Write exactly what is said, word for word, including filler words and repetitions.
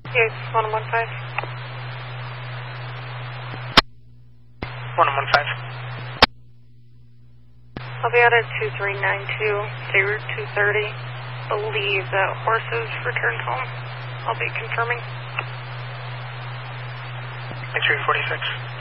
Yes, one one five. one one five. I'll be out at two three nine two, State Route two thirty. Believe that horses returned home. I'll be confirming. three forty-six.